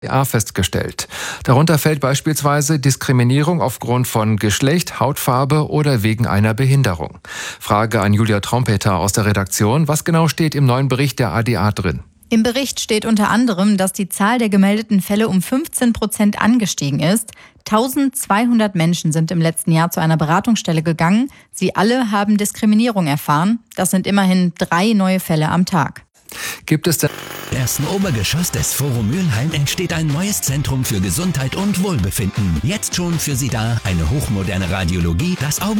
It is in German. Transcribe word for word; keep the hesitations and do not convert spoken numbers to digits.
A festgestellt. Darunter fällt beispielsweise Diskriminierung aufgrund von Geschlecht, Hautfarbe oder wegen einer Behinderung. Frage an Julia Trompeter aus der Redaktion. Was genau steht im neuen Bericht der A D A drin? Im Bericht steht unter anderem, dass die Zahl der gemeldeten Fälle um fünfzehn Prozent angestiegen ist. eintausendzweihundert Menschen sind im letzten Jahr zu einer Beratungsstelle gegangen. Sie alle haben Diskriminierung erfahren. Das sind immerhin drei neue Fälle am Tag. Gibt es denn Im ersten Obergeschoss des Forum Mülheim entsteht ein neues Zentrum für Gesundheit und Wohlbefinden. Jetzt schon für Sie da eine hochmoderne Radiologie, das Auge